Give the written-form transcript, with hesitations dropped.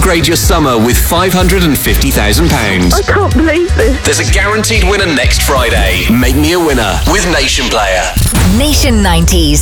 upgrade your summer with £550,000. I can't believe this. There's a guaranteed winner next Friday. Make me a winner with Nation Player. Nation 90s.